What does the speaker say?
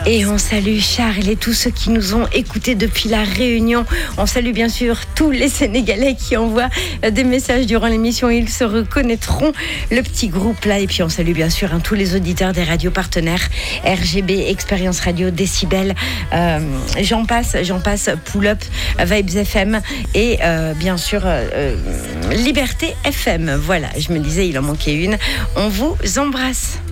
Et on salue Charles et tous ceux qui nous ont écoutés depuis la Réunion. On salue bien sûr tous les Sénégalais qui envoient des messages durant l'émission. Ils se reconnaîtront, le petit groupe là. Et puis on salue bien sûr tous les auditeurs des radios partenaires, RGB, Expérience Radio, Décibel, j'en passe, Pull Up, Vibes FM et bien sûr Liberté FM. Voilà, je me disais il en manquait une. On vous embrasse.